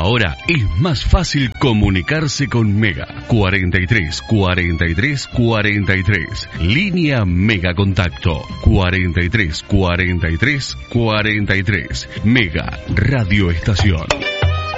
Ahora es más fácil comunicarse con Mega. 43 43 43. Línea Mega Contacto. 43 43 43. Mega Radio Estación.